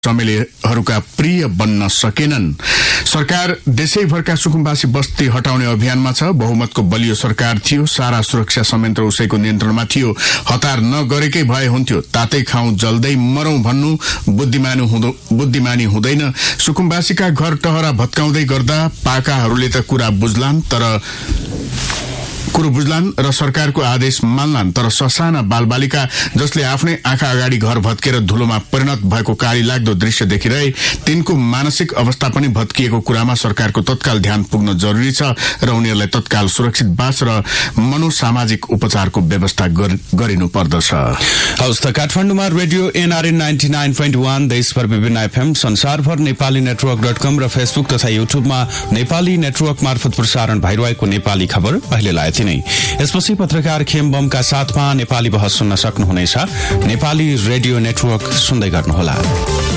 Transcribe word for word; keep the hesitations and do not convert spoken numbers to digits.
चमेलीहरूका प्रिय बन्न सकेनन्। सरकार देशैभरका सुकुम्बासी बस्ती हटाउने अभियानमा छ। बहुमतको बलियो सरकार थियो। सारा सुरक्षा संयन्त्र उसैको नियन्त्रणमा थियो। हतार नगरेकै भए हुन्थ्यो। तातै खाउँ जल्दै मरौं भन्नु बुद्धिमानी हुँदो बुद्धिमानी हुँदैन। सुकुम्बासीका घर टहरा भत्काउँदै गर्दा पाकाहरूले त कुरा बुझ्लान् तर कुरो बुझ्लान् र सरकारको आदेश मान्लान्, तर ससाना बालबालिका जसले आफ्नै आँखा अगाडि घर भत्केर धुलोमा परिणत भएको काली लाग्दो दृश्य देखिरहे तिनको मानसिक अवस्था पनि भत्किएको कुरामा सरकारको तत्काल ध्यान पुग्न जरुरी छ र उनीहरूलाई तत्काल सुरक्षित बास र मनोसामाजिक उपचारको व्यवस्था गरिनु पर्दछ। हवस् त काठमाडौँमा radio NRN ninety nine point one, देशभर विभिन्न एफएम, संसारभर नेपाली नेटवर्क डट कम र फेसबुक तथा युट्युबमा नेपाली नेटवर्क मार्फत प्रसारण भइरहेको नेपाली खबर अहिलेलाई यति नै। यसपछि पत्रकार खेम बमका साथमा नेपाली बहस सुन्न सक्नुहुनेछ। नेपाली रेडियो नेटवर्क सुन्दै गर्नुहोला।